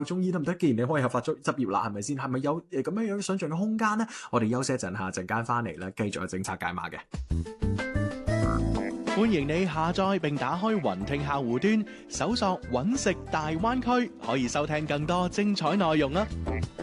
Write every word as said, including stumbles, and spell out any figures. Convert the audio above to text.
中醫得唔得？既然你可以合法執執業啦，係咪先？係咪有誒咁樣樣想像嘅空間咧？我哋休息一陣下，陣間翻嚟咧，繼續有政策解碼嘅。 歡迎你下載並打開雲聽客戶端，搜索揾食大灣區，可以收聽更多精彩內容啊！